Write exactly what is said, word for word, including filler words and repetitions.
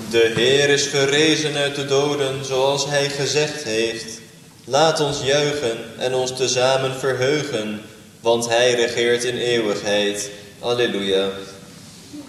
De Heer is verrezen uit de doden, zoals hij gezegd heeft. Laat ons juichen en ons tezamen verheugen, want hij regeert in eeuwigheid. Alleluia.